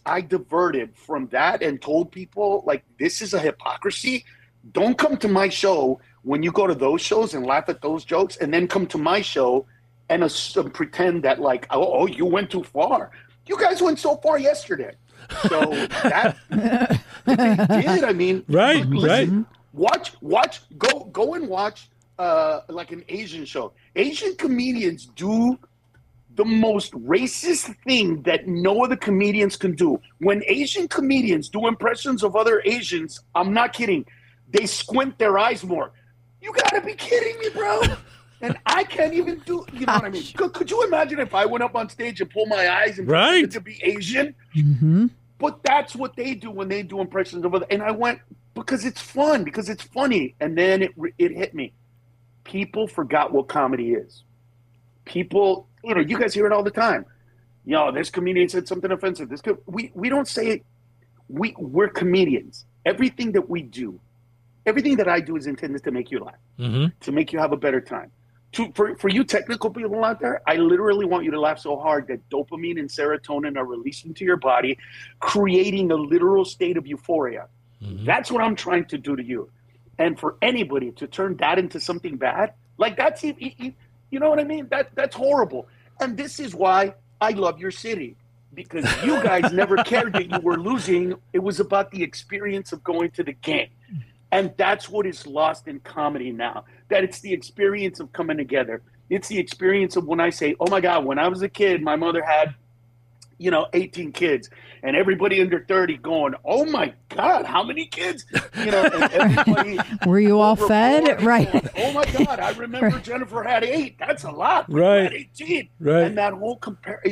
I diverted from that and told people, like, this is a hypocrisy. Don't come to my show when you go to those shows and laugh at those jokes, and then come to my show and pretend that, like, oh, you went too far. You guys went so far yesterday. So that what they did. I mean, right, listen, right. Go and watch like an Asian show. Asian comedians do the most racist thing that no other comedians can do. When Asian comedians do impressions of other Asians, I'm not kidding, they squint their eyes more. You gotta be kidding me, bro. And I can't even do, you know what I mean? Could you imagine if I went up on stage and pulled my eyes and pretended to be Asian? Mm-hmm. But that's what they do when they do impressions of other. And I went, because it's fun, because it's funny. And then it hit me. People forgot what comedy is. People, you know, you guys hear it all the time. You know, this comedian said something offensive. We don't say it. We're comedians. Everything that we do, everything that I do is intended to make you laugh, to make you have a better time. For you technical people out there, I literally want you to laugh so hard that dopamine and serotonin are released into your body, creating a literal state of euphoria. That's what I'm trying to do to you. And for anybody to turn that into something bad, like that's, you know what I mean? That's horrible. And this is why I love your city, because you guys never cared that you were losing. It was about the experience of going to the game. And that's what is lost in comedy now, that it's the experience of coming together. It's the experience of when I say, oh my God, when I was a kid, my mother had, 18 kids, and everybody under 30 going, oh my God, how many kids? And everybody. Were you all fed? Right. Going, oh my God, I remember Jennifer had 8. That's a lot. Right. Had 18. Right. And that whole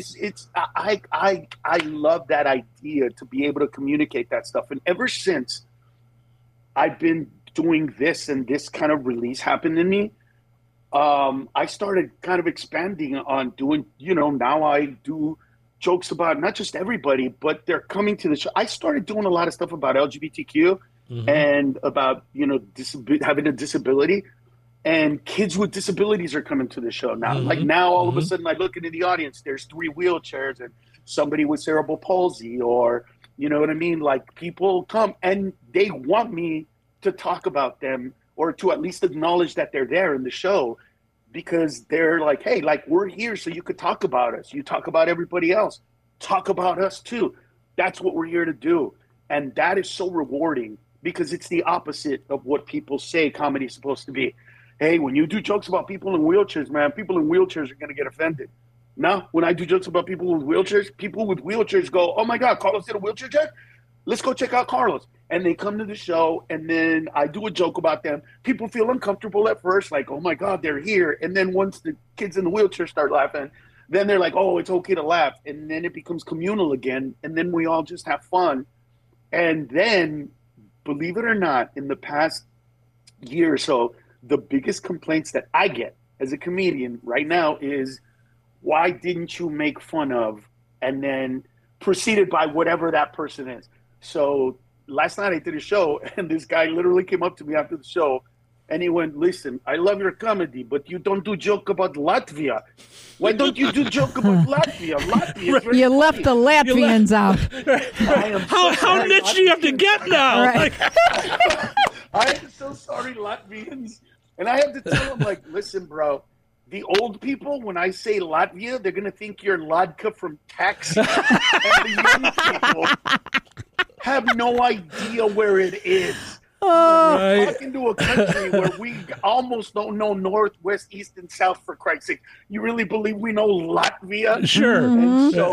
I love that idea to be able to communicate that stuff. And ever since I've been doing this and this kind of release happened in me, I started kind of expanding on doing, now I do jokes about not just everybody, but they're coming to the show. I started doing a lot of stuff about LGBTQ and about, having a disability, and kids with disabilities are coming to the show now. Like now, all of a sudden I look into the audience, there's 3 wheelchairs and somebody with cerebral palsy, or, you know what I mean? Like people come and they want me to talk about them, or to at least acknowledge that they're there in the show, because they're like, hey, like we're here so you could talk about us. You talk about everybody else. Talk about us too. That's what we're here to do. And that is so rewarding, because it's the opposite of what people say comedy is supposed to be. Hey, when you do jokes about people in wheelchairs, man, people in wheelchairs are going to get offended. Now, when I do jokes about people with wheelchairs go, oh my God, Carlos did a wheelchair check? Let's go check out Carlos. And they come to the show, and then I do a joke about them. People feel uncomfortable at first, like, oh my God, they're here. And then once the kids in the wheelchair start laughing, then they're like, oh, it's okay to laugh. And then it becomes communal again. And then we all just have fun. And then, believe it or not, in the past year or so, the biggest complaints that I get as a comedian right now is, why didn't you make fun of, and then preceded by whatever that person is. So last night I did a show, and this guy literally came up to me after the show, and he went, listen, I love your comedy, but you don't do joke about Latvia. Why don't you do joke about Latvia? Latvia is you left the Latvians out. How niche do you have to get now? Right. I am so sorry, Latvians. And I have to tell them, like, listen, bro, the old people, when I say Latvia, they're going to think you're Ladka from Taxi. And the young people have no idea where it is. We're talking to a country where we almost don't know north, west, east, and south, for Christ's sake. You really believe we know Latvia? Sure. And so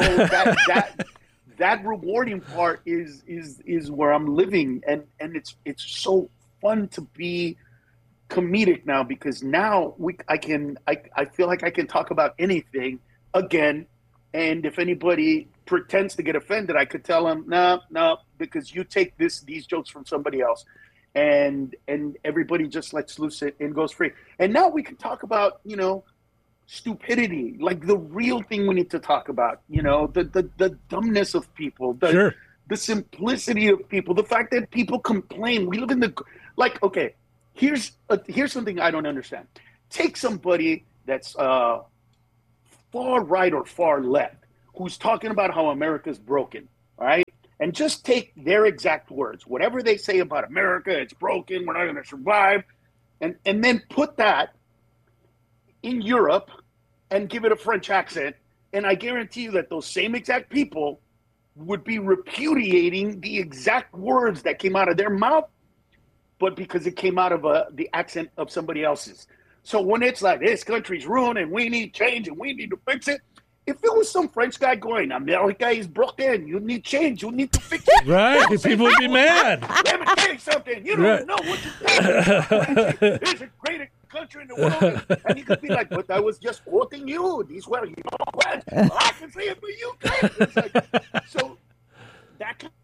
that rewarding part is where I'm living, and it's so fun to be comedic now, because now I feel like I can talk about anything again, and if anybody pretends to get offended, I could tell them, no, because you take these jokes from somebody else, and everybody just lets loose it and goes free. And now we can talk about, stupidity, like the real thing we need to talk about, the dumbness of people, the simplicity of people, the fact that people complain. We live in okay, here's something I don't understand. Take somebody that's far right or far left, who's talking about how America's broken, all right? and just take their exact words, whatever they say about America, it's broken, we're not going to survive, and then put that in Europe and give it a French accent, and I guarantee you that those same exact people would be repudiating the exact words that came out of their mouth, but because it came out of the accent of somebody else's. So when it's like, this country's ruined and we need change and we need to fix it, if it was some French guy going, America is broken, you need change, you need to fix it. Right, people would be mad. Let me tell you something, you don't know what you're doing. There's a great country in the world. And you could be like, but I was just quoting you. These were your words. I can say it, but you can't. It's like, so that kind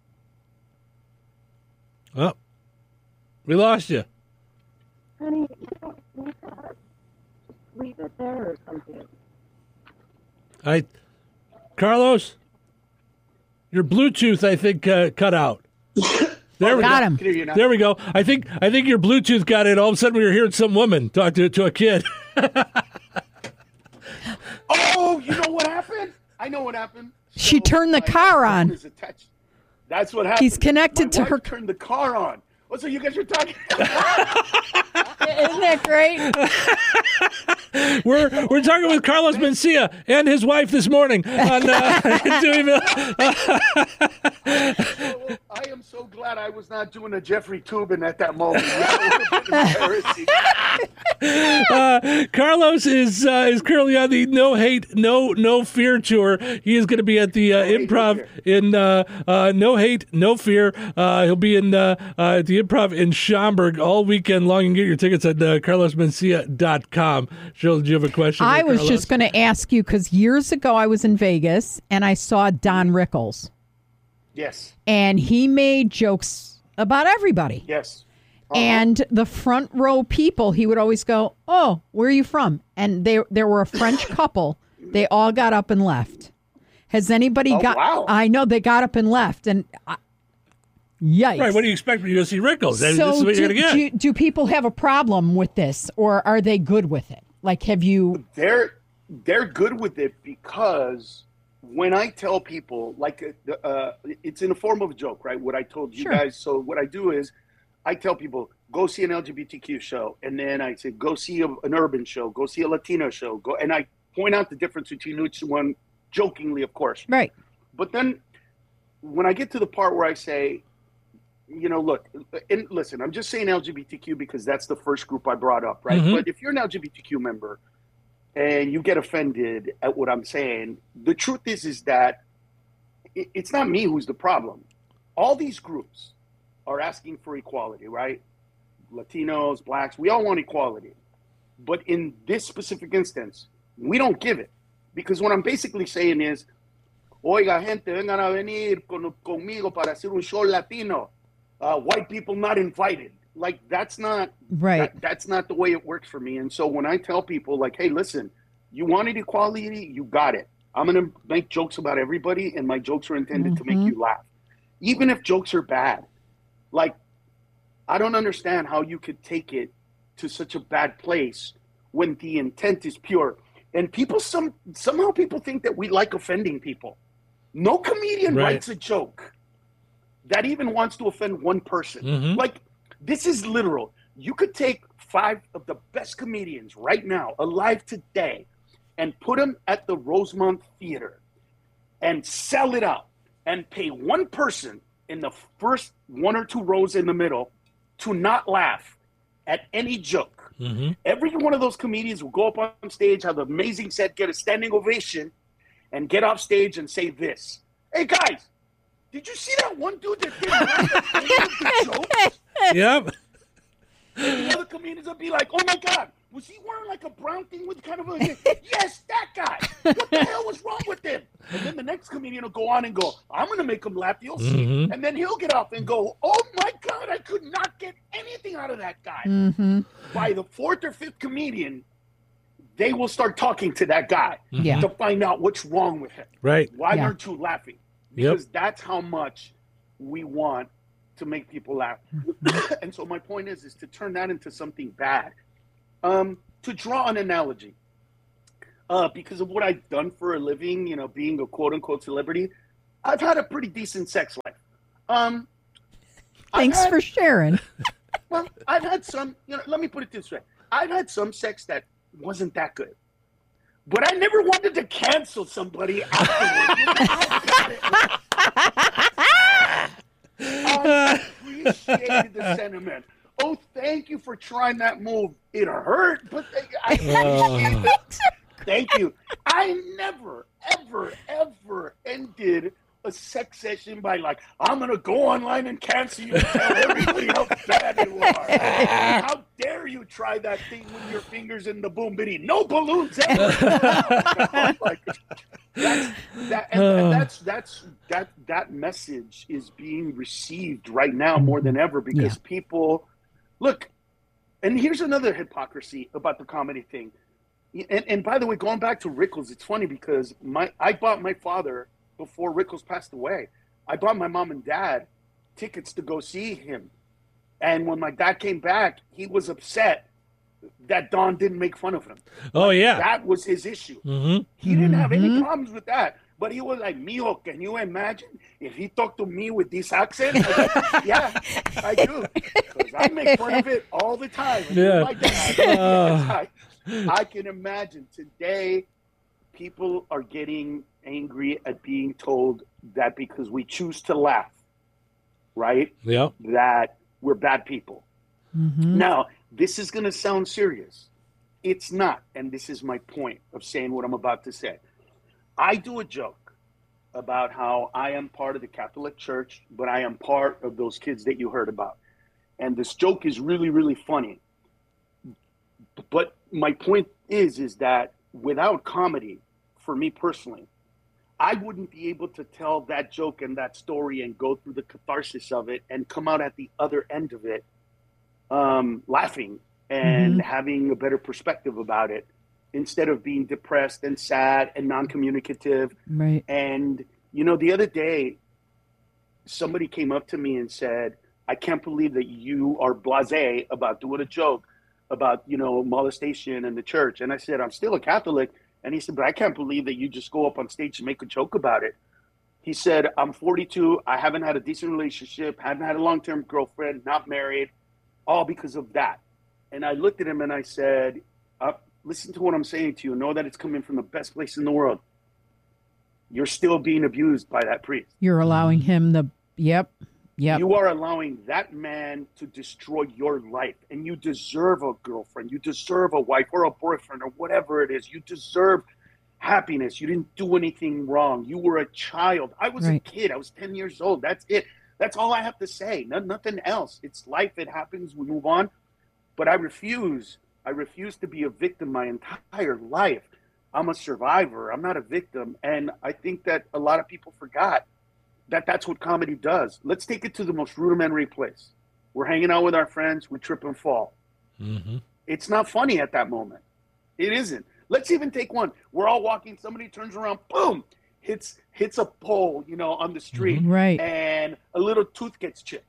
Oh, we lost you. Honey, you gotta leave it there or something. Carlos, your Bluetooth, I think, cut out. There we Got go. him. Can hear you now. There we go. I think your Bluetooth got it. All of a sudden, we were hearing some woman talk to a kid. Oh, you know what happened? I know what happened. She turned the my car phone on. is attached. That's what happened. He's connected My to wife her- turned the car on. Oh, so you guys are talking. Isn't that great? We're talking with Carlos Mencia and his wife this morning on Deweyville. I am so glad I was not doing a Jeffrey Toobin at that moment. That would have been embarrassing. Carlos is currently on the No Hate, No Fear tour. He is going to be at the Improv in No Hate, No Fear. He'll be in at the Improv in Schaumburg all weekend long. You can get your tickets at carlosmencia.com. Jill, do you have a question? I for was Carlos? just going to ask you because years ago I was in Vegas and I saw Don Rickles Yes. and he made jokes about everybody. Yes. And the front row people, he would always go, "Oh, where are you from?" And there were a French couple. They all got up and left. Has anybody got? Wow. I know they got up and left, and yikes! Right, what do you expect when you go see Rickles? This is So what you're going to get. do people have a problem with this, or are they good with it? Like, have you? They're good with it because when I tell people, like, it's in the form of a joke, right? What I told you Sure. guys. So what I do is I tell people, go see an LGBTQ show. And then I say, go see an urban show, go see a Latino show. Go, and I point out the difference between each one, jokingly, of course. Right. But then when I get to the part where I say, you know, look, and listen, I'm just saying LGBTQ because that's the first group I brought up, right? Mhm. But if you're an LGBTQ member and you get offended at what I'm saying, the truth is that it's not me who's the problem. All these groups are asking for equality, right? Latinos, blacks, we all want equality. But in this specific instance, we don't give it. Because what I'm basically saying is, oiga, gente, vengan a venir conmigo para hacer un show latino. White people not invited. Like, that's not Right. that's not the way it works for me. And so when I tell people, like, hey, listen, you wanted equality, you got it. I'm going to make jokes about everybody, and my jokes are intended to make you laugh. Even if jokes are bad. Like, I don't understand how you could take it to such a bad place when the intent is pure. And people, somehow people think that we like offending people. No comedian Right. writes a joke that even wants to offend one person. Mhm. Like, this is literal. You could take 5 of the best comedians right now, alive today, and put them at the Rosemont Theater and sell it out and pay one person in the first 1 or 2 rows in the middle to not laugh at any joke. Mhm. Every one of those comedians will go up on stage, have an amazing set, get a standing ovation, and get off stage and say this. Hey, guys, did you see that one dude that didn't laugh at any of the jokes? Yep. And the other comedians will be like, oh, my God, was he wearing like a brown thing with kind of a... Yes, that guy. What the hell was wrong with him? And then the next comedian will go on and go, I'm going to make him laugh. You'll see. Mhm. And then he'll get up and go, oh, my God, I could not get anything out of that guy. Mm-hmm. By the 4th or 5th comedian, they will start talking to that guy Yeah. to find out what's wrong with him. Right. Why Yeah. aren't you laughing? Yep. Because that's how much we want to make people laugh. And so my point is to turn that into something bad. To draw an analogy, because of what I've done for a living, you know, being a quote unquote celebrity, I've had a pretty decent sex life. Thanks for sharing. Well, I've had some, let me put it this way. I've had some sex that wasn't that good. But I never wanted to cancel somebody afterwards. I appreciated the sentiment. Oh, thank you for trying that move. It hurt, but I appreciate it. Thank you. I never, ever, ever ended a sex session by I'm going to go online and cancel you and tell everybody how bad you are. How dare you try that thing with your fingers in the boom bitty? No balloons ever. That message is being received right now more than ever because people look. And here's another hypocrisy about the comedy thing. And by the way, going back to Rickles, it's funny because I bought my father. Before Rickles passed away, I bought my mom and dad tickets to go see him. And when my dad came back, he was upset that Don didn't make fun of him. Oh, yeah. That was his issue. Mm-hmm. He didn't have any problems with that. But he was like, Mijo, can you imagine if he talked to me with this accent? I was like, yeah, I do. Because I make fun of it all the time. Yeah. My dad, I can imagine today people are getting angry at being told that because we choose to laugh, right? Yeah. That we're bad people. Mm-hmm. Now, this is going to sound serious. It's not. And this is my point of saying what I'm about to say. I do a joke about how I am part of the Catholic Church, but I am part of those kids that you heard about. And this joke is really, really funny. But my point is that without comedy, for me personally, I wouldn't be able to tell that joke and that story and go through the catharsis of it and come out at the other end of it laughing and having a better perspective about it instead of being depressed and sad and non-communicative. Right. And, the other day, somebody came up to me and said, I can't believe that you are blasé about doing a joke about, molestation in the church. And I said, I'm still a Catholic. And he said, but I can't believe that you just go up on stage and make a joke about it. He said, I'm 42. I haven't had a decent relationship, haven't had a long-term girlfriend, not married, all because of that. And I looked at him and I said, listen to what I'm saying to you. Know that it's coming from the best place in the world. You're still being abused by that priest. You're allowing him Yep. You are allowing that man to destroy your life, and you deserve a girlfriend. You deserve a wife or a boyfriend or whatever it is. You deserve happiness. You didn't do anything wrong. You were a child. I was a kid. I was 10 years old. That's it. That's all I have to say. Nothing else. It's life. It happens. We move on. But I refuse. I refuse to be a victim my entire life. I'm a survivor. I'm not a victim. And I think that a lot of people forgot that's what comedy does. Let's take it to the most rudimentary place. We're hanging out with our friends. We trip and fall. Mm-hmm. It's not funny at that moment. It isn't. Let's even take one. We're all walking. Somebody turns around. Boom. Hits a pole, on the street. Right. And a little tooth gets chipped.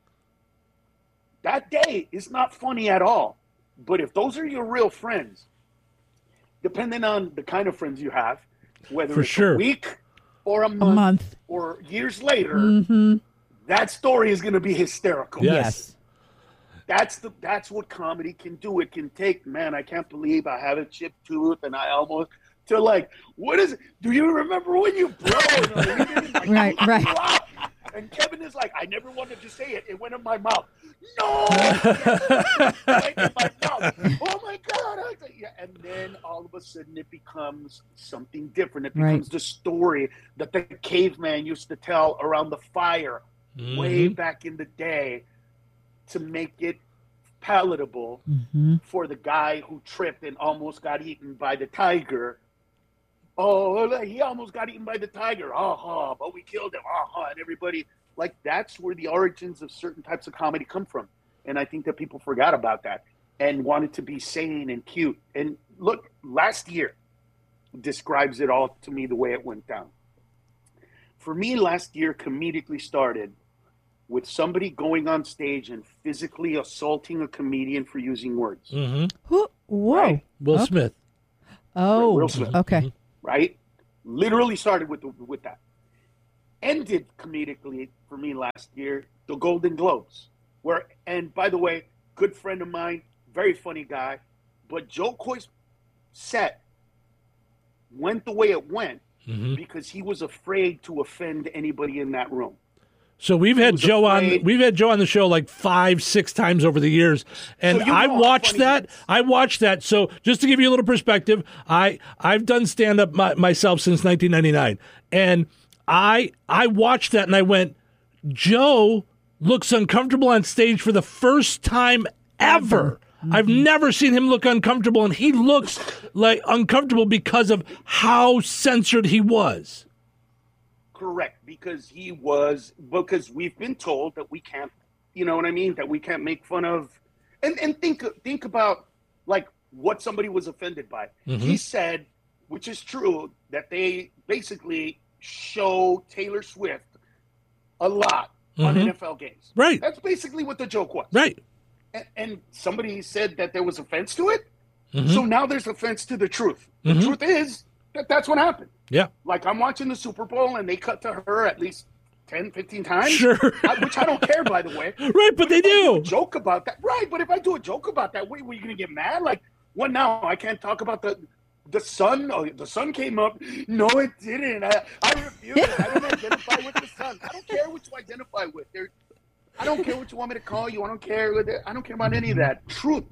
That day is not funny at all. But if those are your real friends, depending on the kind of friends you have, whether it's a week or a month or years later, that story is going to be hysterical. Yes. That's what comedy can do. It can take, man, I can't believe I have a chipped tooth and I almost, to what is it? Do you remember when you broke? Right. And Kevin is like, I never wanted to say it. It went in my mouth. No! It went in my mouth. Oh my God. And then all of a sudden it becomes something different. It becomes the story that the caveman used to tell around the fire way back in the day to make it palatable for the guy who tripped and almost got eaten by the tiger. Oh, he almost got eaten by the tiger. But we killed him. And everybody, that's where the origins of certain types of comedy come from. And I think that people forgot about that and wanted to be sane and cute. And look, last year describes it all to me the way it went down. For me, last year comedically started with somebody going on stage and physically assaulting a comedian for using words. Mm-hmm. Whoa. Right? Will Smith. Oh, Will Smith. Okay. Right? Literally started with that. Ended comedically for me last year, the Golden Globes. And by the way, good friend of mine, very funny guy, but Joe Coy's set went the way it went because he was afraid to offend anybody in that room. So we've had Joe on. We've had Joe on the show like 5-6 times over the years, and So you I know how watched funny that. he is. I watched that. So just to give you a little perspective, I've done stand up myself since 1999, and I watched that and I went, Joe looks uncomfortable on stage for the first time ever. I've never seen him look uncomfortable, and he looks like uncomfortable because of how censored he was. Correct, because we've been told that we can't, you know what I mean, that we can't make fun of, and think about like what somebody was offended by. He said, which is true, that they basically show Taylor Swift a lot on NFL games. Right. That's basically what the joke was. Right. And somebody said that there was offense to it. So now there's offense to the truth. The truth is that that's what happened. Yeah. Like I'm watching the Super Bowl and they cut to her at least 10, 15 times. Sure. Which I don't care, by the way. Right, but they if I do do. a joke about that. Right, but if I do a joke about that, were you going to get mad? Like, what now? I can't talk about the sun? Oh, the sun came up. No, it didn't. I refuse. I don't identify with the sun. I don't care what you identify with. I don't care what you want me to call you. I don't care. I don't care about any of that. Truth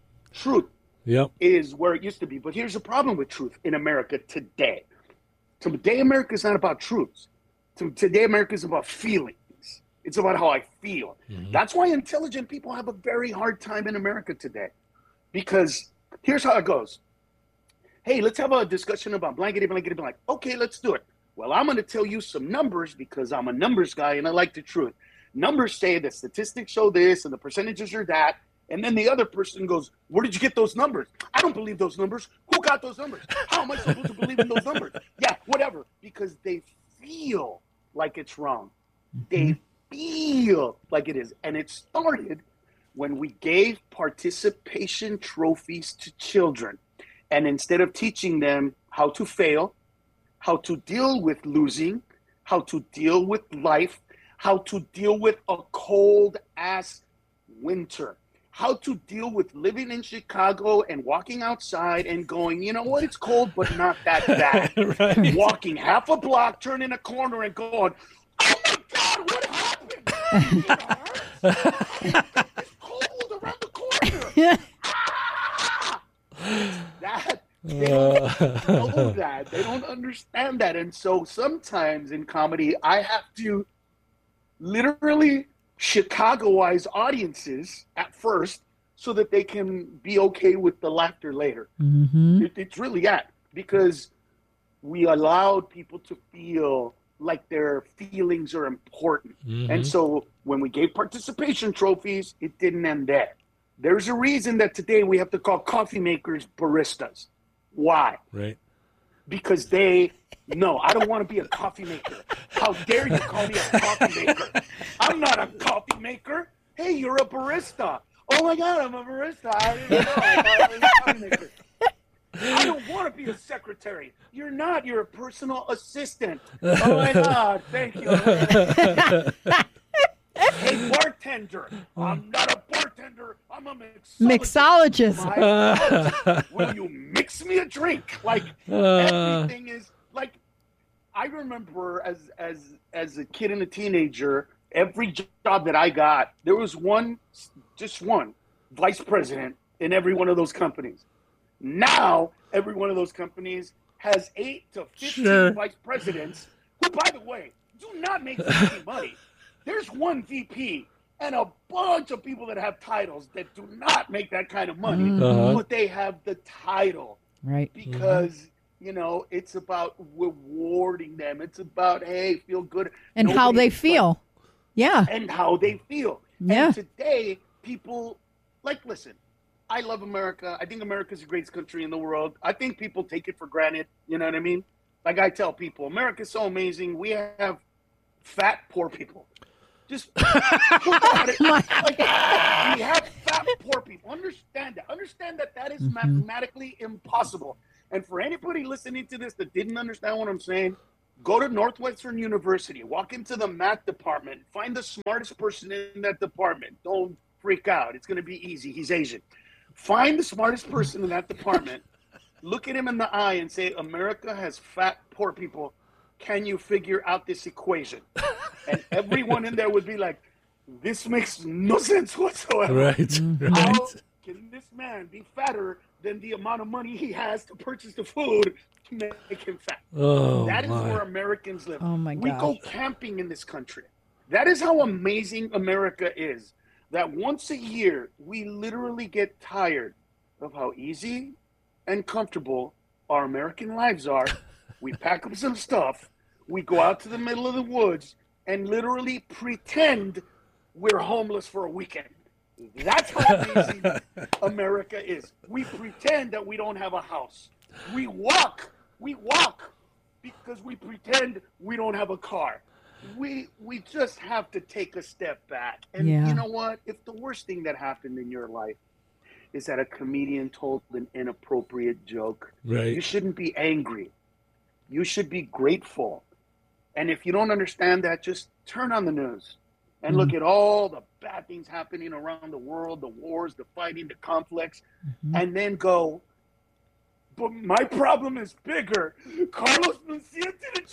Yep. is where it used to be. But here's the problem with truth in America today. Today, America is not about truths. Today, America is about feelings. It's about how I feel. That's why intelligent people have a very hard time in America today. Because here's how it goes. Hey, let's have a discussion about blankety, blankety, blank. Okay, let's do it. Well, I'm going to tell you some numbers because I'm a numbers guy and I like the truth. Numbers say that statistics show this and the percentages are that. And then the other person goes, where did you get those numbers? I don't believe those numbers. Who got those numbers? How am I supposed to believe in those numbers? Yeah, whatever. Because they feel like it's wrong. They feel like it is. And it started when we gave participation trophies to children. And instead of teaching them how to fail, how to deal with losing, how to deal with life, how to deal with a cold-ass winter, how to deal with living in Chicago and walking outside and going, you know what, it's cold, but not that bad. Right. Walking half a block, turning a corner and going, oh my God, what happened? It's cold around the corner. They don't know that. They don't understand that. And so sometimes in comedy, I have to literally Chicagoize audiences at first so that they can be okay with the laughter later. It's really that, because we allowed people to feel like their feelings are important. And so when we gave participation trophies, it didn't end there. There's a reason that today we have to call coffee makers baristas. Why? Right. Because no, I don't want to be a coffee maker. How dare you call me a coffee maker? I'm not a coffee maker. Hey, you're a barista. Oh my God, I'm a barista. I didn't know. I thought I was a coffee maker. I don't want to be a secretary. You're not. You're a personal assistant. Oh my God, thank you. Hey, bartender. I'm not a bartender. I'm a mixologist. Mixologist. Will you mix me a drink? Like, everything is like, I remember as a kid and a teenager, every job that I got, there was just one vice president in every one of those companies. Now, every one of those companies has 8 to 15 vice presidents who, by the way, do not make any money. There's one VP and a bunch of people that have titles that do not make that kind of money, but they have the title. Right. Because, you know, it's about rewarding them. It's about, hey, feel good. And how they feel. Yeah. And how they feel. Yeah. And today, people, like, listen, I love America. I think America's the greatest country in the world. I think people take it for granted. You know what I mean? Like I tell people, America's so amazing. We have fat, poor people. Just look at it. Like, we have fat, poor people. Understand that. Understand that that is mathematically impossible. And for anybody listening to this that didn't understand what I'm saying, Go to Northwestern University, walk into the math department, find the smartest person in that department. Don't freak out. It's going to be easy. He's Asian. Find the smartest person in that department, look at him in the eye and say, America has fat, poor people. Can you figure out this equation? And everyone in there would be like, this makes no sense whatsoever. Right. How can this man be fatter than the amount of money he has to purchase the food to make him fat? Oh, that is my. where Americans live. Oh, my We gosh. go camping in this country. That is how amazing America is. That once a year, we literally get tired of how easy and comfortable our American lives are. We pack up some stuff. We go out to the middle of the woods and literally pretend we're homeless for a weekend. That's how easy America is. We pretend that we don't have a house. We walk because we pretend we don't have a car. We just have to take a step back. And Yeah. you know what? If the worst thing that happened in your life is that a comedian told an inappropriate joke, Right. you shouldn't be angry. You should be grateful. And if you don't understand that, just turn on the news and look at all the bad things happening around the world, the wars, the fighting, the conflicts, and then go, but my problem is bigger. Carlos Mencia did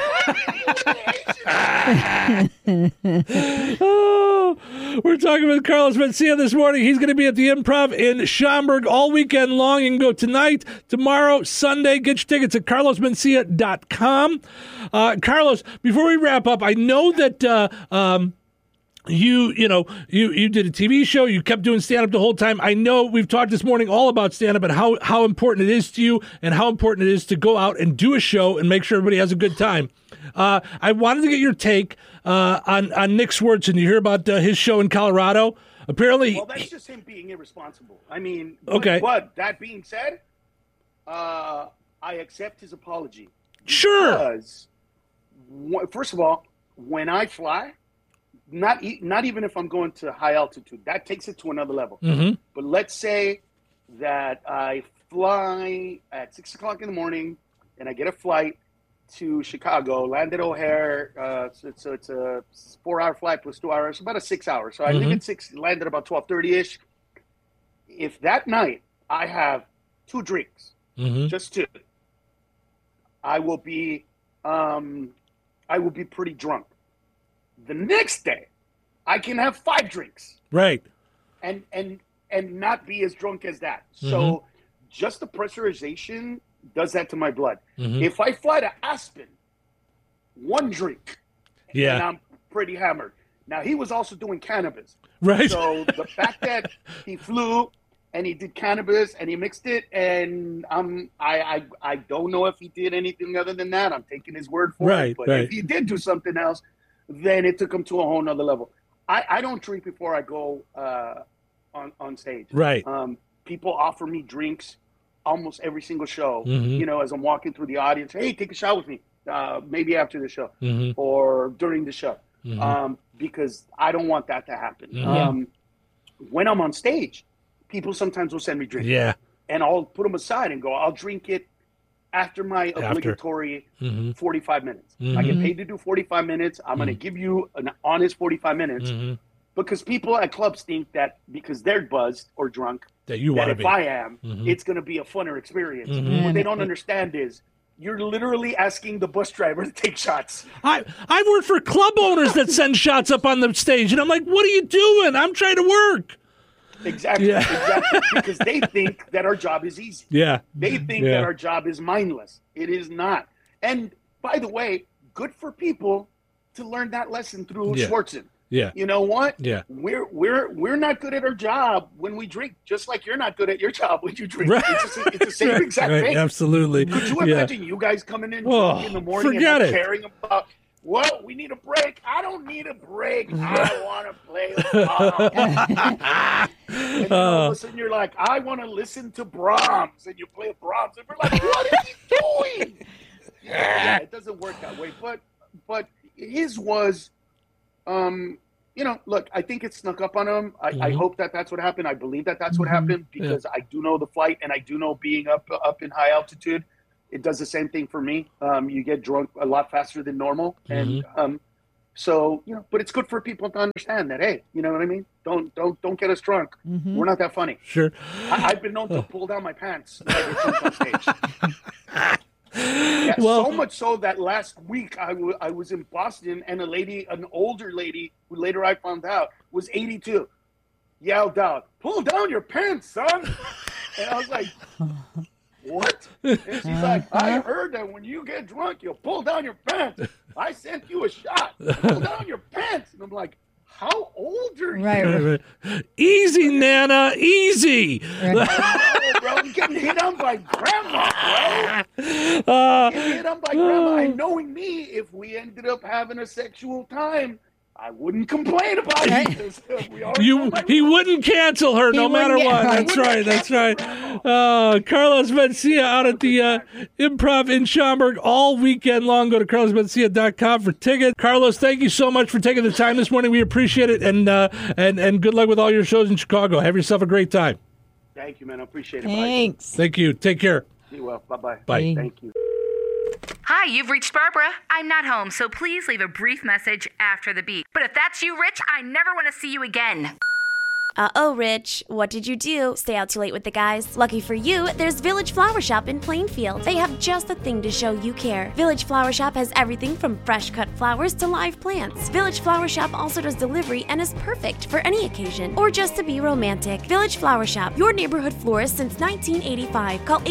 a joke. Oh, we're talking with Carlos Mencia this morning. He's going to be at the Improv in Schaumburg all weekend long. You can go tonight, tomorrow, Sunday. Get your tickets at carlosmencia.com. Carlos, before we wrap up, I know that you did a TV show. You kept doing stand-up the whole time. I know we've talked this morning all about stand-up and how important it is to you and how important it is to go out and do a show and make sure everybody has a good time. I wanted to get your take on Nick Swardson. You hear about his show in Colorado? Apparently, Well, that's just him being irresponsible. I mean, Okay. But that being said, I accept his apology. sure. Because, first of all, when I fly, not even if I'm going to high altitude, that takes it to another level. Mm-hmm. But let's say that I fly at 6 o'clock in the morning and I get a flight to Chicago, land at O'Hare. So it's a 4-hour flight plus 2 hours, about a 6 hours. So I leave at 6, land at about 12:30-ish. If that night I have 2 drinks, Mm-hmm. just 2, I will be pretty drunk. The next day, I can have 5 drinks Right. and not be as drunk as that. So just the pressurization does that to my blood. Mhm. If I fly to Aspen, 1 drink, and Yeah. I'm pretty hammered. Now, he was also doing cannabis. Right. So the fact that he flew and he did cannabis and he mixed it, and I don't know if he did anything other than that. I'm taking his word for Right, it. But right. if he did do something else, then it took him to a whole nother level. I don't drink before I go on stage. Right. People offer me drinks almost every single show. Mhm. You know, as I'm walking through the audience, hey, take a shot with me. Maybe after the show Mhm. or during the show, Mhm. because I don't want that to happen. Mhm. When I'm on stage, people sometimes will send me drinks, Yeah. and I'll put them aside and go, I'll drink it after my obligatory Mhm. 45 minutes. I get paid to do 45 minutes. I'm going to give you an honest 45 minutes Mhm. because people at clubs think that because they're buzzed or drunk, That you that want to if be. I am, Mhm. it's going to be a funner experience. Mhm. What they don't understand is you're literally asking the bus driver to take shots. I've worked for club owners that send shots up on the stage, and I'm like, what are you doing? I'm trying to work. Exactly, Yeah. exactly. Because they think that our job is easy. Yeah. They think Yeah. that our job is mindless. It is not. And by the way, good for people to learn that lesson through Yeah. Swardson. Yeah. You know what? Yeah. We're not good at our job when we drink, just like you're not good at your job when you drink. Right. It's the same Right, exact right, thing. absolutely. Could you Yeah. imagine you guys coming in Oh, drunk in the morning forget and it. not caring about, well, we need a break. I don't need a break. I want to play a song. And then all of a sudden you're like, I want to listen to Brahms. And you play Brahms. And we're like, what is he doing? Yeah, it doesn't work that way. But his was, look, I think it snuck up on him. I hope that that's what happened. I believe that that's what happened because I do know the flight and I do know being up in high altitude. it does the same thing for me. You get drunk a lot faster than normal, and so but it's good for people to understand that. Hey, you know what I mean? Don't get us drunk. We're not that funny. Sure. I've been known to pull down my pants when I get drunk on stage. Yeah, so much so that last week I was in Boston, and an older lady, who later I found out was 82, yelled out, "Pull down your pants, son!" And I was like, "What?" And she's like, "I heard that when you get drunk, you'll pull down your pants. I sent you a shot. Pull down your pants." And I'm like, "How old are you?" Right. Easy, Nana, easy. No, bro, I'm getting hit on by grandma, bro. Getting hit on by grandma. And knowing me, if we ended up having a sexual time, I wouldn't complain about it. Because He wouldn't cancel her no matter what. That's right. That's right. Carlos Mencia out at the Improv in Schaumburg all weekend long. Go to carlosmencia.com for tickets. Carlos, thank you so much for taking the time this morning. We appreciate it, and good luck with all your shows in Chicago. Have yourself a great time. Thank you, man. I appreciate it. Thanks. Thank you. Take care. Be well. Bye-bye. Bye. Thank you. Hi, you've reached Barbara. I'm not home, so please leave a brief message after the beep. But if that's you, Rich, I never want to see you again. Uh-oh, Rich. What did you do? Stay out too late with the guys? Lucky for you, there's Village Flower Shop in Plainfield. They have just the thing to show you care. Village Flower Shop has everything from fresh-cut flowers to live plants. Village Flower Shop also does delivery and is perfect for any occasion or just to be romantic. Village Flower Shop, your neighborhood florist since 1985. Call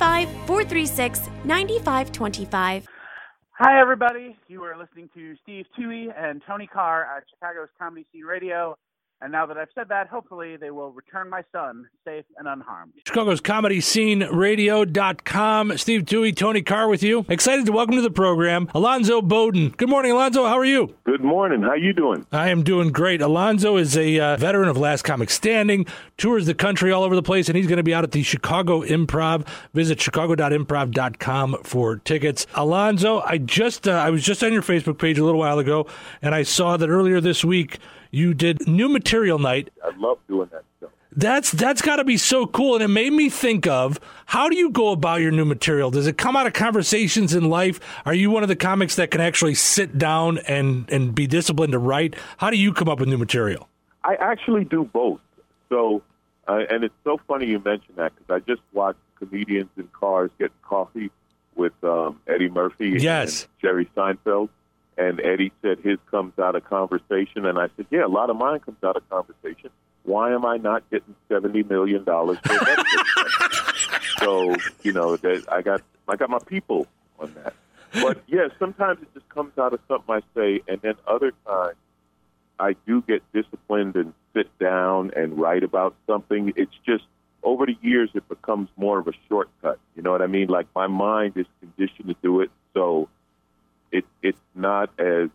815-436-9525. Hi, everybody. You are listening to Steve Toohey and Tony Carr at Chicago's Comedy Scene Radio. And now that I've said that, hopefully they will return my son safe and unharmed. Chicago's Comedy Scene Radio.com. Steve Toohey, Tony Carr with you. Excited to welcome to the program Alonzo Bowden. Good morning, Alonzo. How are you? Good morning. How you doing? I am doing great. Alonzo is a veteran of Last Comic Standing, tours the country all over the place, and he's going to be out at the Chicago Improv. Visit chicago.improv.com for tickets. Alonzo, I was just on your Facebook page a little while ago, and I saw that earlier this week you did New Material Night. I love doing that stuff. That's got to be so cool, and it made me think of, how do you go about your new material? Does it come out of conversations in life? Are you one of the comics that can actually sit down and be disciplined to write? How do you come up with new material? I actually do both. So, and it's so funny you mentioned that, because I just watched comedians in cars getting coffee with Eddie Murphy and Jerry Seinfeld. And Eddie said his comes out of conversation. And I said, yeah, a lot of mine comes out of conversation. Why am I not getting $70 million for Netflix? So, I got my people on that. But, yeah, sometimes it just comes out of something I say. And then other times I do get disciplined and sit down and write about something. It's just, over the years, it becomes more of a shortcut. You know what I mean? Like, my mind is conditioned to do it. So it's not as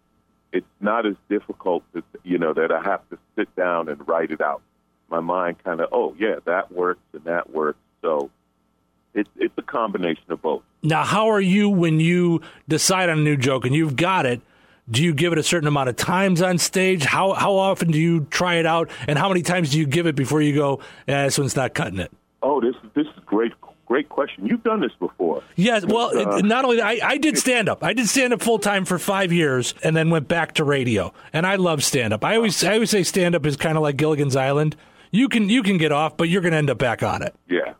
difficult to, that I have to sit down and write it out. My mind kind of, oh yeah, that works and that works. So it's a combination of both. Now, how are you when you decide on a new joke and you've got it? Do you give it a certain amount of times on stage? How often do you try it out, and how many times do you give it before you go, this one's not cutting it? Oh, this is great. Great question. You've done this before. Yes. Well, not only that, I did stand-up. I did stand-up full-time for 5 years and then went back to radio. And I love stand-up. I always say stand-up is kind of like Gilligan's Island. You can get off, but you're going to end up back on it. Yeah.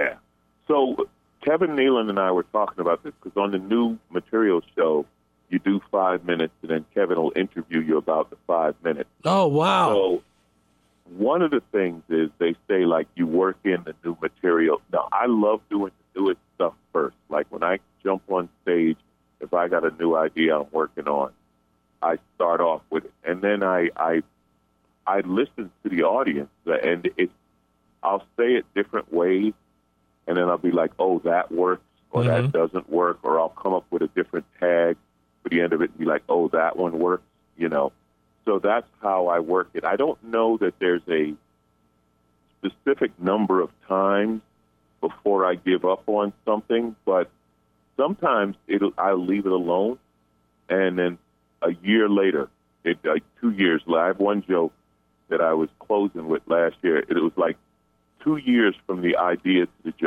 So Kevin Nealon and I were talking about this, because on the New Material show, you do 5 minutes, and then Kevin will interview you about the 5 minutes. Oh, wow. So one of the things is they say, like, you work in the new material. Now, I love doing the newest stuff first. Like, when I jump on stage, if I got a new idea I'm working on, I start off with it. And then I listen to the audience, and I'll say it different ways, and then I'll be like, oh, that works, or that doesn't work, or I'll come up with a different tag for the end of it and be like, oh, that one works, So that's how I work it. I don't know that there's a specific number of times before I give up on something, but sometimes I'll leave it alone, and then a year later, 2 years later, I have one joke that I was closing with last year. It was like 2 years from the idea to the joke.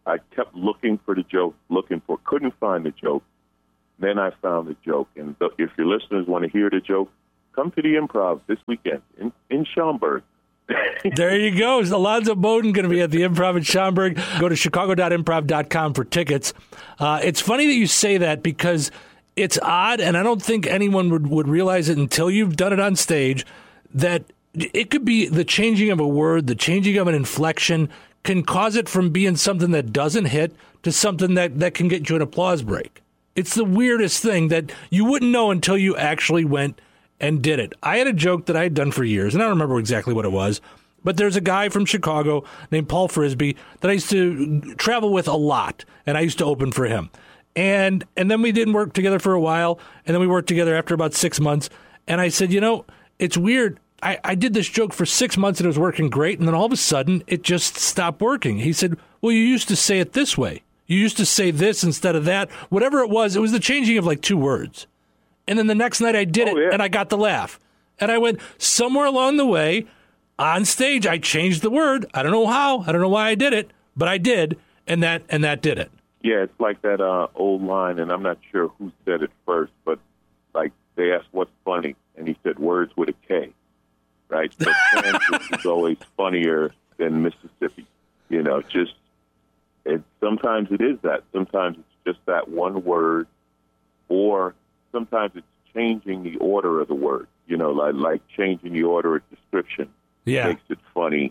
I kept looking for the joke, couldn't find the joke. Then I found the joke. And if your listeners want to hear the joke, come to the Improv this weekend in Schaumburg. There you go. Alonzo Bowden going to be at the Improv in Schaumburg. Go to chicago.improv.com for tickets. It's funny that you say that because it's odd, and I don't think anyone would realize it until you've done it on stage, that it could be the changing of a word, the changing of an inflection can cause it from being something that doesn't hit to something that can get you an applause break. It's the weirdest thing that you wouldn't know until you actually went and did it. I had a joke that I had done for years, and I don't remember exactly what it was, but there's a guy from Chicago named Paul Frisbee that I used to travel with a lot, and I used to open for him. And then we didn't work together for a while, and then we worked together after about 6 months, and I said, it's weird. I did this joke for 6 months, and it was working great, and then all of a sudden, it just stopped working. He said, well, you used to say it this way. You used to say this instead of that. Whatever it was the changing of like 2 words. And then the next night I did it, and I got the laugh. And I went, somewhere along the way, on stage, I changed the word. I don't know how. I don't know why I did it, but I did, and that did it. Yeah, it's like that old line, and I'm not sure who said it first, but like they asked what's funny, and he said words with a K, right? So Kansas is always funnier than Mississippi. Sometimes it is that. Sometimes it's just that one word, or sometimes it's changing the order of the word, like changing the order of description makes it funny.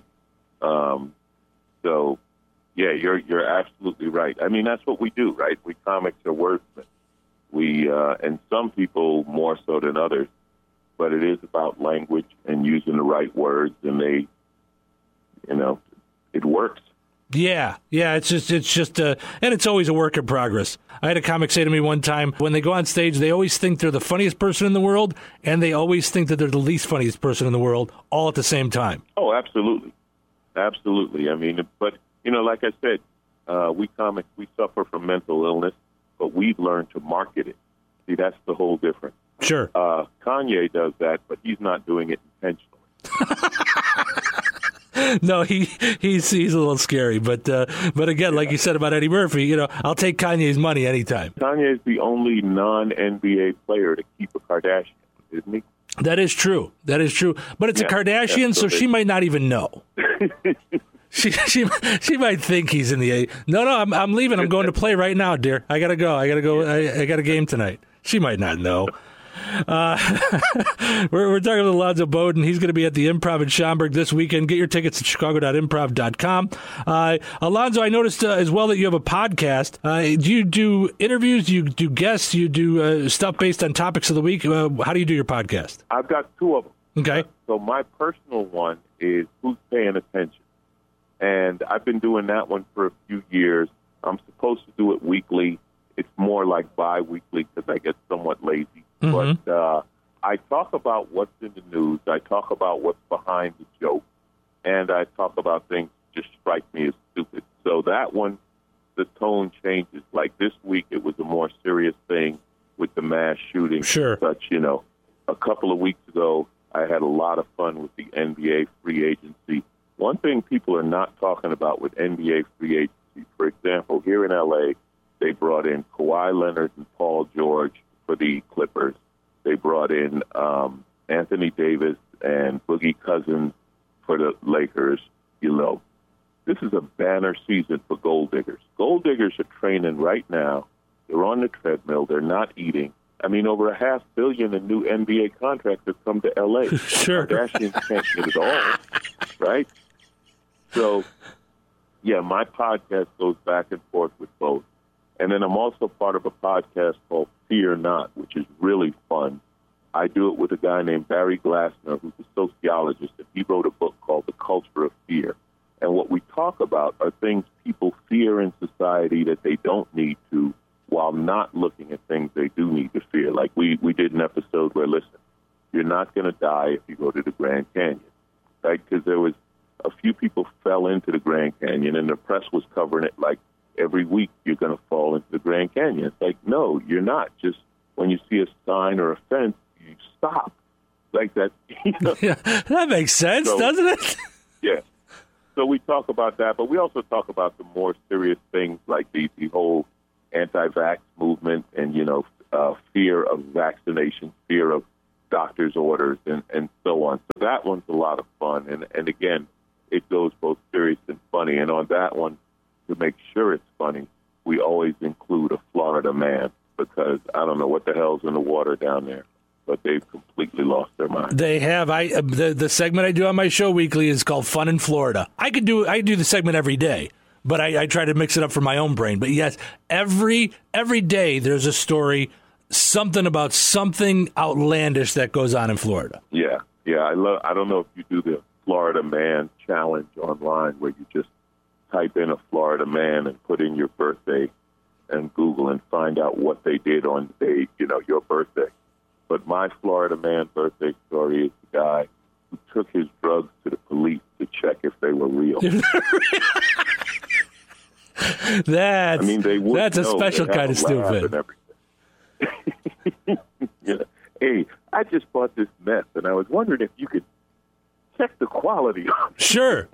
So, yeah, you're absolutely right. I mean, that's what we do, right? We comics are wordsmiths. And some people more so than others, but it is about language and using the right words, and it works. Yeah, it's just, and it's always a work in progress. I had a comic say to me one time, when they go on stage, they always think they're the funniest person in the world, and they always think that they're the least funniest person in the world, all at the same time. Oh, absolutely. Absolutely. I mean, but, like I said, we comics, we suffer from mental illness, but we've learned to market it. See, that's the whole difference. Sure. Kanye does that, but he's not doing it intentionally. No, he's a little scary, but again, like you said about Eddie Murphy, I'll take Kanye's money anytime. Kanye's the only non-NBA player to keep a Kardashian, isn't he? That is true. But it's a Kardashian, so she might not even know. She might think he's in the A. No, I'm leaving. I'm going to play right now, dear. I gotta go. I got a game tonight. She might not know. We're talking with Alonzo Bowden. He's going to be at the Improv in Schaumburg this weekend. Get your tickets at chicago.improv.com. Alonzo, I noticed as well that you have a podcast. Do you do interviews? Do you do guests? Do you do stuff based on topics of the week? How do you do your podcast? I've got 2 of them. Okay. So my personal one is Who's Paying Attention? And I've been doing that one for a few years. I'm supposed to do it weekly. It's more like bi-weekly because I get somewhat lazy. Mm-hmm. But I talk about what's in the news. I talk about what's behind the joke. And I talk about things that just strike me as stupid. So that one, the tone changes. Like this week, it was a more serious thing with the mass shooting. Sure. Such, a couple of weeks ago, I had a lot of fun with the NBA free agency. One thing people are not talking about with NBA free agency, for example, here in L.A., they brought in Kawhi Leonard and Paul George for the Clippers. They brought in Anthony Davis and Boogie Cousins for the Lakers. This is a banner season for gold diggers. Gold diggers are training right now. They're on the treadmill. They're not eating. I mean, over $500 million in new NBA contracts have come to L.A. Sure. The Kardashians can't get it all, right? So, yeah, my podcast goes back and forth with both. And then I'm also part of a podcast called Fear Not, which is really fun. I do it with a guy named Barry Glassner, who's a sociologist, and he wrote a book called The Culture of Fear. And what we talk about are things people fear in society that they don't need to, while not looking at things they do need to fear. Like we did an episode where, listen, you're not going to die if you go to the Grand Canyon, right? Because there was a few people fell into the Grand Canyon, and the press was covering it like every week you're going to fall into the Grand Canyon. It's like, no, you're not. Just when you see a sign or a fence, you stop. Like that. Yeah, that makes sense, doesn't it? Yeah. So we talk about that, but we also talk about the more serious things like the whole anti-vax movement and, fear of vaccination, fear of doctor's orders, and so on. So that one's a lot of fun. And again, it goes both serious and funny. And on that one, to make sure it's funny, we always include a Florida man because I don't know what the hell's in the water down there, but they've completely lost their mind. They have. The segment I do on my show weekly is called Fun in Florida. I do the segment every day, but I try to mix it up for my own brain. But yes, every day there's a story, something about something outlandish that goes on in Florida. Yeah. I don't know if you do the Florida Man challenge online where you just type in a Florida man and put in your birthday and Google and find out what they did on the day, your birthday. But my Florida man birthday story is the guy who took his drugs to the police to check if they were real. That's a special kind of stupid. Hey, I just bought this meth, and I was wondering if you could check the quality. Sure.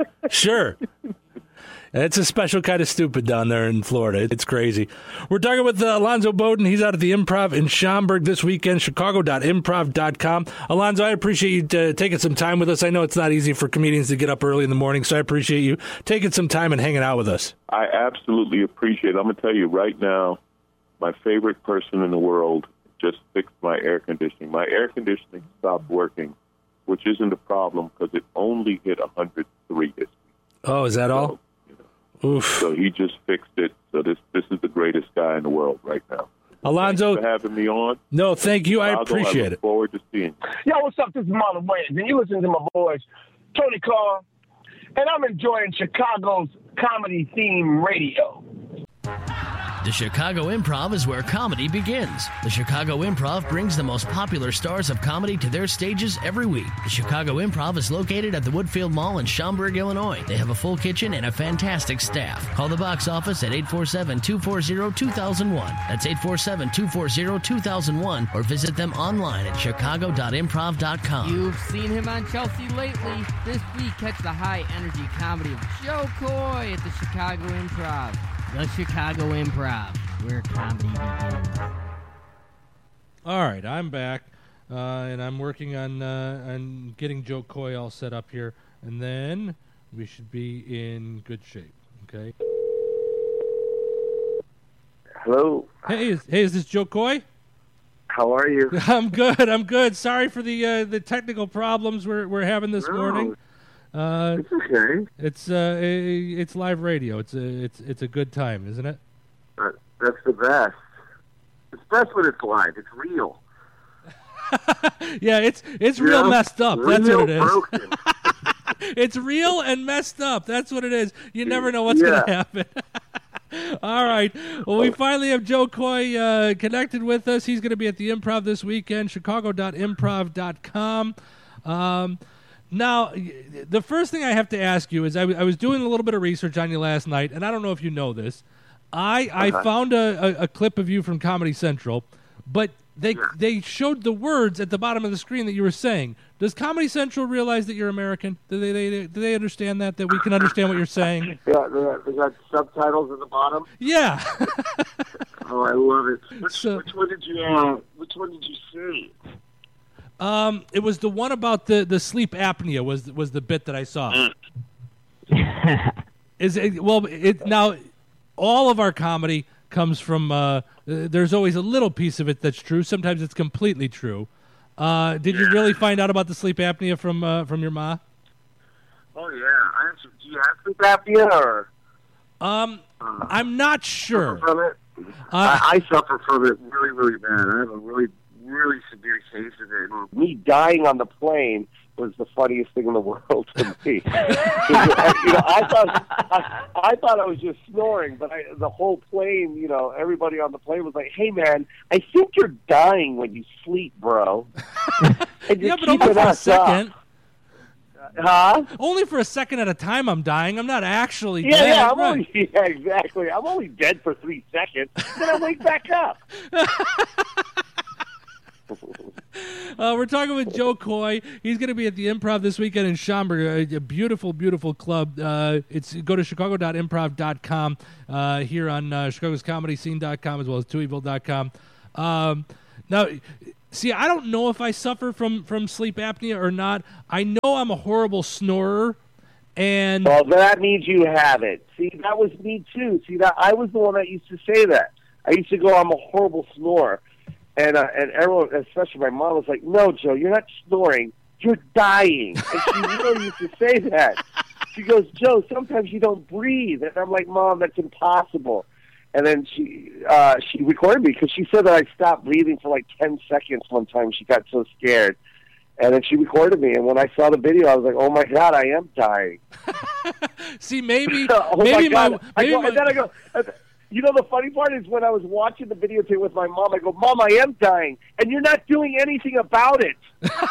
It's a special kind of stupid down there in Florida. It's crazy. We're talking with Alonzo Bowden. He's out at the Improv in Schaumburg this weekend, chicago.improv.com. Alonzo, I appreciate you taking some time with us. I know it's not easy for comedians to get up early in the morning, so I appreciate you taking some time and hanging out with us. I absolutely appreciate it. I'm going to tell you right now, my favorite person in the world just fixed my air conditioning. My air conditioning stopped working, which isn't a problem because it only hit 103 this week. Oh, is that all? Oof. So he just fixed it. So this is the greatest guy in the world right now. Alonzo, thanks for having me on. No, thank you. I appreciate it. I look forward to seeing you. Yo, what's up? This is Marlon Wayans, and you listen to my voice, Tony Carr, and I'm enjoying Chicago's comedy theme radio. The Chicago Improv is where comedy begins. The Chicago Improv brings the most popular stars of comedy to their stages every week. The Chicago Improv is located at the Woodfield Mall in Schaumburg, Illinois. They have a full kitchen and a fantastic staff. Call the box office at 847-240-2001. That's 847-240-2001, or visit them online at chicago.improv.com. You've seen him on Chelsea lately. This week, catch the high-energy comedy of Joe Coy at the Chicago Improv. The Chicago Improv, where comedy begins. All right, I'm back, and I'm working on getting Joe Coy all set up here, and then we should be in good shape. Okay. Hello. Hey, is this Joe Coy? How are you? I'm good. Sorry for the technical problems we're having this morning. It's okay. It's live radio. It's a good time, isn't it? That's the best. It's best when it's live. It's real. Yeah, it's real messed up. That's what it is. Broken. It's real and messed up. That's what it is. You never know what's going to happen. All right. Well, we finally have Joe Coy connected with us. He's going to be at the Improv this weekend, chicago.improv.com. Now, the first thing I have to ask you is I was doing a little bit of research on you last night, and I don't know if you know this. I found a clip of you from Comedy Central, but they showed the words at the bottom of the screen that you were saying. Does Comedy Central realize that you're American? Do they understand that we can understand what you're saying? Yeah, they got subtitles at the bottom. Yeah. Oh, I love it. Which one did you see? It was the one about the sleep apnea was the bit that I saw. Now all of our comedy comes from there's always a little piece of it that's true. Sometimes it's completely true. Did you really find out about the sleep apnea from your ma? Oh yeah. Do you have sleep apnea or? I'm not sure. From it? I suffer from it really, really bad. I have a really severe case of it. Me dying on the plane was the funniest thing in the world to me. I thought I was just snoring, but the whole plane, everybody on the plane was like, "Hey man, I think you're dying when you sleep, bro." Yeah, but only for a second. Huh? Only for a second at a time. I'm dying. I'm not actually dead. Yeah, exactly. I'm only dead for 3 seconds. Then I wake back up. We're talking with Joe Coy. He's going to be at the Improv this weekend in Schaumburg, a beautiful, beautiful club. It's go to chicago.improv.com, here on chicagoscomedyscene.com as well as tuiville.com. Now, see, I don't know if I suffer from sleep apnea or not. I know I'm a horrible snorer. And well, that means you have it. See, that was me too. See, that I was the one that used to say that. I used to go, I'm a horrible snorer. And everyone, especially my mom, was like, no, Joe, you're not snoring. You're dying. And she really used to say that. She goes, Joe, sometimes you don't breathe. And I'm like, Mom, that's impossible. And then she recorded me because she said that I stopped breathing for like 10 seconds one time. She got so scared. And then she recorded me. And when I saw the video, I was like, oh, my God, I am dying. See, maybe. Oh, maybe my God. And then I go... You know, the funny part is when I was watching the videotape with my mom, I go, Mom, I am dying, and you're not doing anything about it.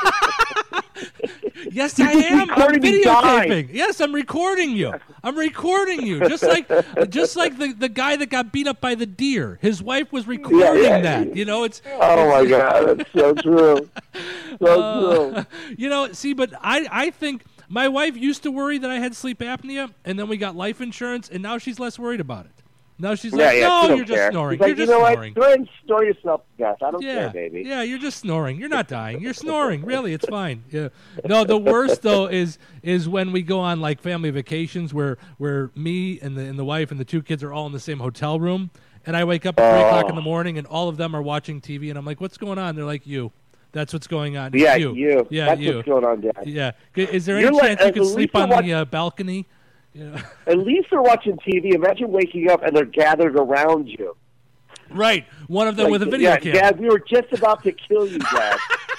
Yes, I am. I'm videotaping. Yes, I'm recording you. Just like the guy that got beat up by the deer. His wife was recording that. You know, it's. Oh my God, that's so true. So true. You know, see, but I think my wife used to worry that I had sleep apnea, and then we got life insurance, and now she's less worried about it. No, she's like, no, you're just snoring. You're just snoring. Go ahead and snore yourself to death. I don't care, baby. Yeah, you're just snoring. You're not dying. You're snoring. Really, it's fine. Yeah. No, the worst though is when we go on like family vacations where me and the wife and the two kids are all in the same hotel room, and I wake up at 3 o'clock in the morning and all of them are watching TV, and I'm like, what's going on? They're like, you. That's what's going on. Yeah, you. Yeah, that's you. What's going on, Dad. Yeah. Is there any chance you could sleep on the balcony? Yeah. At least they're watching TV. Imagine waking up and they're gathered around you. Right. One of them with a video camera. Dad, we were just about to kill you, Dad.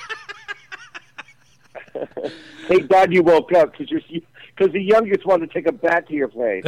Thank God you woke up because the youngest wanted to take a bat to your face.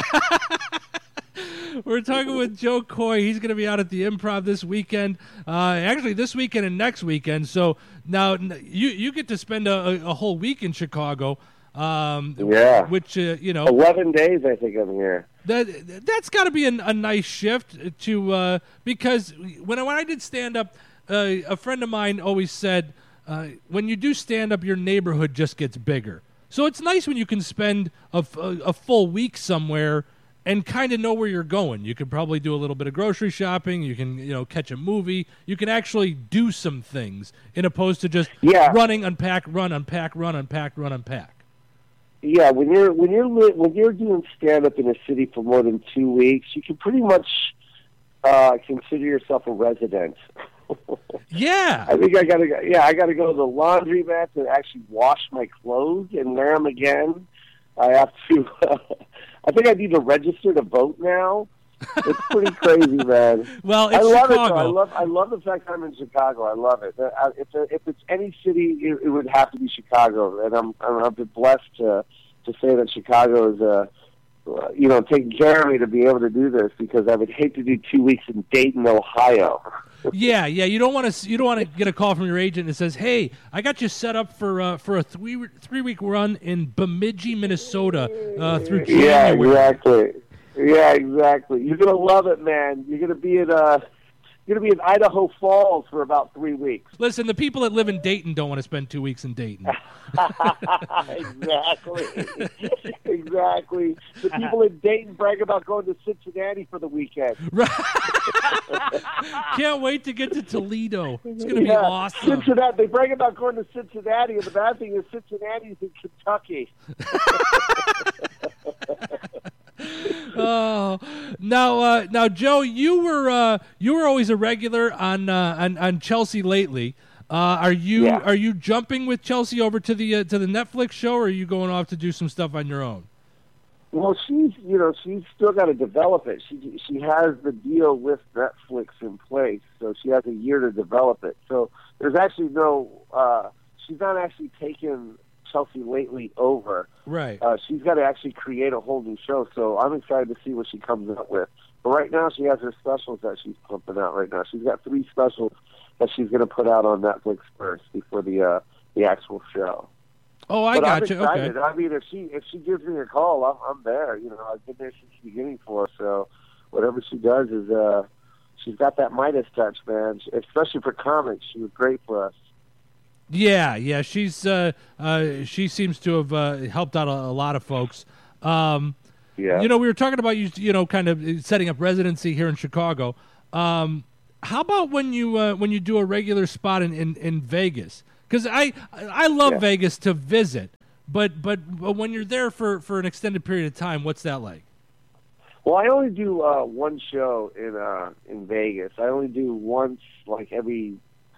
We're talking with Joe Coy. He's going to be out at the Improv this weekend. Actually, this weekend and next weekend. So now you get to spend a whole week in Chicago. Which 11 days I think I'm here. That's got to be a nice shift to because when I did stand up, a friend of mine always said when you do stand up, your neighborhood just gets bigger. So it's nice when you can spend a full week somewhere and kind of know where you're going. You can probably do a little bit of grocery shopping. You can catch a movie. You can actually do some things in opposed to just running, unpack, run, unpack, run, unpack, run, unpack. Yeah, when you're doing stand up in a city for more than 2 weeks, you can pretty much consider yourself a resident. Yeah, I think I gotta go to the laundromat to actually wash my clothes and wear them again. I have to. I think I need to register to vote now. It's pretty crazy, man. Well, I love Chicago. it. I love the fact that I'm in Chicago. I love it. If it's any city, it would have to be Chicago, and I've been blessed to say that Chicago is taking care of me to be able to do this because I would hate to do 2 weeks in Dayton, Ohio. Yeah. You don't want to get a call from your agent that says, "Hey, I got you set up for a 3-week run in Bemidji, Minnesota through January." Yeah, exactly. Yeah, exactly. You're gonna love it, man. You're gonna be in Idaho Falls for about 3 weeks. Listen, the people that live in Dayton don't want to spend 2 weeks in Dayton. Exactly. The people in Dayton brag about going to Cincinnati for the weekend. Right. Can't wait to get to Toledo. It's going to be awesome. Cincinnati. They brag about going to Cincinnati, and the bad thing is Cincinnati's in Kentucky. Oh, now, Joe, you were always a regular on Chelsea lately. Are you jumping with Chelsea over to the Netflix show, or are you going off to do some stuff on your own? Well, she's still got to develop it. She has the deal with Netflix in place, so she has a year to develop it. So there's actually she's not actually taken Chelsea lately over. Right. She's got to actually create a whole new show, so I'm excited to see what she comes up with. But right now she has her specials that she's pumping out right now. She's got 3 specials that she's going to put out on Netflix first before the actual show. Oh, I got you. Okay. I mean, if she gives me a call, I'm there. I've been there since the beginning for her, so whatever she does is she's got that Midas touch, man. Especially for comics, she was great for us. Yeah. She seems to have helped out a lot of folks. Yeah. We were talking about you kind of setting up residency here in Chicago. How about when you do a regular spot in Vegas? Because I love Vegas to visit, but when you're there for an extended period of time, what's that like? Well, I only do one show in Vegas. I only do once, like every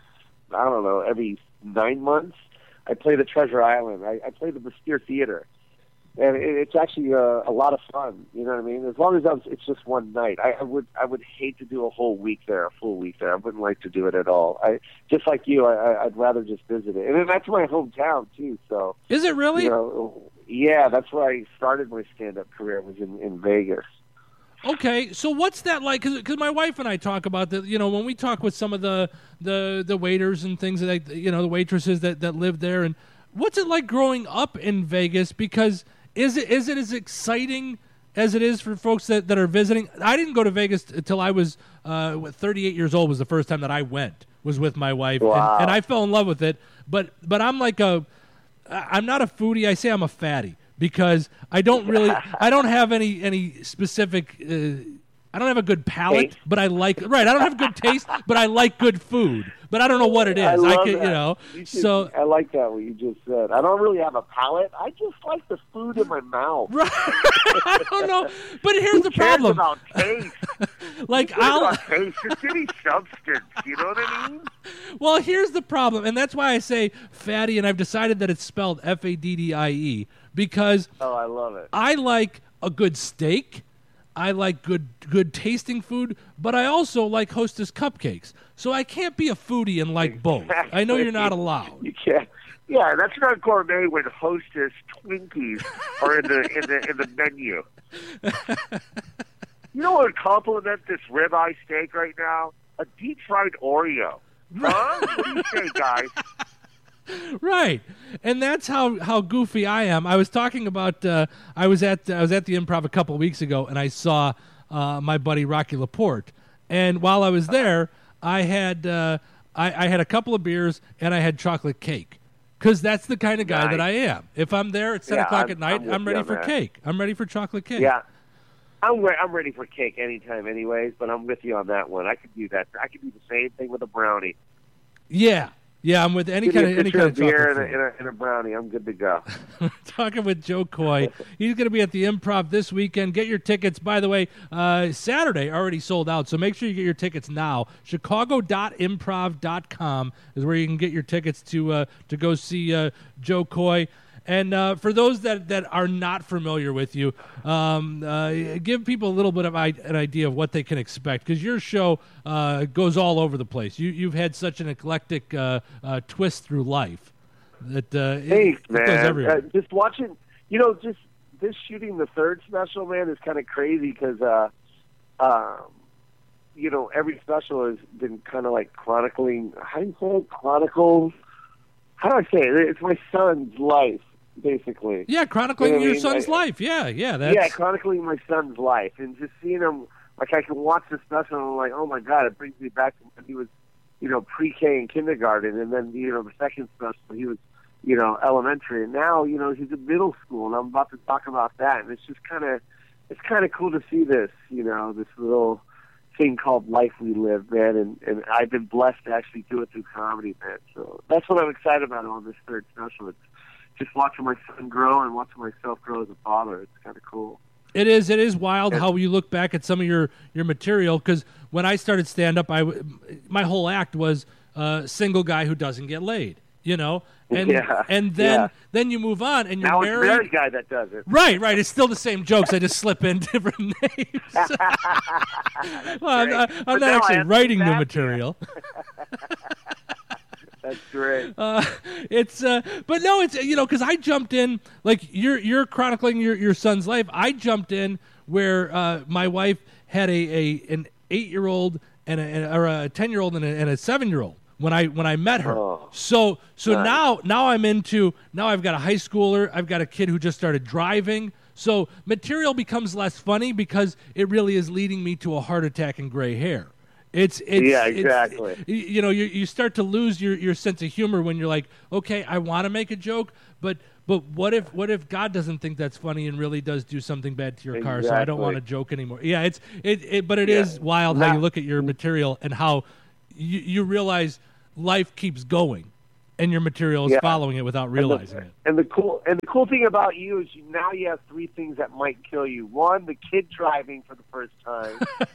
9 months. I play the Treasure Island. I play the Bastille Theater, and it's actually a lot of fun. You know what I mean? As long as it's just one night. I would hate to do a full week there. I wouldn't like to do it at all. Just like you, I'd rather just visit it. And that's my hometown too. So is it really? Yeah, that's where I started my stand-up career, was in Vegas. Okay, so what's that like? Because my wife and I talk about that. When we talk with some of the waiters and things, that the waitresses that live there, and what's it like growing up in Vegas? Because is it as exciting as it is for folks that are visiting? I didn't go to Vegas until I was 38 years old. Was the first time that I went, was with my wife, wow. and I fell in love with it. But I'm I'm not a foodie. I say I'm a fatty. Because I don't have any specific, I don't have a good palate, but I like, I don't have good taste, but I like good food, but I don't know what it is. I love that. I like that, what you just said. I don't really have a palate. I just like the food in my mouth. Right. I don't know, but here's the problem. About taste? Taste? Just give me substance, you know what I mean? Well, here's the problem, and that's why I say fatty, and I've decided that it's spelled Faddie, because I love it. I like a good steak. I like good tasting food, but I also like Hostess cupcakes. So I can't be a foodie and like both. I know you're not allowed. You can't. Yeah, that's not gourmet when Hostess Twinkies are in the menu. You know what would complement this ribeye steak right now? A deep fried Oreo. Huh? What do you say, guys? Right, and that's how goofy I am. I was talking about I was at the Improv a couple of weeks ago, and I saw my buddy Rocky Laporte. And while I was there, I had a couple of beers and I had chocolate cake, because that's the kind of guy that I am. If I'm there at 10 o'clock at night, I'm ready for cake. I'm ready for chocolate cake. Yeah, I'm ready for cake anytime, anyways. But I'm with you on that one. I could do that. I could do the same thing with a brownie. Yeah, I'm with any kind of beer and a brownie. I'm good to go. Talking with Joe Coy. He's going to be at the Improv this weekend. Get your tickets. By the way, Saturday already sold out, so make sure you get your tickets now. Chicago.improv.com is where you can get your tickets to go see Joe Coy. And for those that are not familiar with you, give people a little bit of an idea of what they can expect, because your show goes all over the place. You've had such an eclectic twist through life that Thanks, it goes everywhere. Just watching, just this shooting the third special, man, is kind of crazy because, every special has been kind of like chronicling. How do you say it? Chronicles? How do I say it? It's my son's life. Basically, chronicling your son's life. That's... chronicling my son's life, and just seeing him. Like, I can watch the special, and I'm like, oh my god, it brings me back to when he was, pre-K and kindergarten, and then the second special he was, elementary, and now he's in middle school, and I'm about to talk about that, and it's just kind of cool to see this, this little thing called life we live, man, and I've been blessed to actually do it through comedy, man. So that's what I'm excited about on this third special. It's just watching my son grow and watching myself grow as a father. It's kind of cool. It is wild how you look back at some of your material, because when I started stand-up, my whole act was single guy who doesn't get laid, and then you move on and you're now married. It's a married guy that does it. Right. It's still the same jokes. I just slip in different names. I'm not actually writing new material. That's great. It's because I jumped in, like you're chronicling your son's life. I jumped in where my wife had an 8-year-old and a 10-year-old and a 7-year-old when I met her. Oh, so nice. now I'm into, now I've got a high schooler. I've got a kid who just started driving. So material becomes less funny because it really is leading me to a heart attack and gray hair. Yeah, exactly. You start to lose your sense of humor when you're like, okay, I want to make a joke, but what if God doesn't think that's funny and really does do something bad to your car? So I don't want to joke anymore. Yeah, but it is wild how you look at your material and how you realize life keeps going, and your material is following it without realizing it. And the cool thing about you is now you have 3 things that might kill you. 1, the kid driving for the first time.